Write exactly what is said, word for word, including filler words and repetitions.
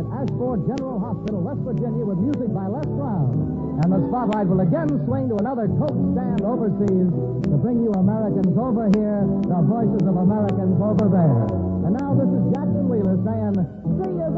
Ashford General Hospital, West Virginia, with music by Les Brown. And the spotlight will again swing to another Coke stand overseas to bring you Americans over here, the voices of Americans over there. And now this is Jackson Wheeler saying, see you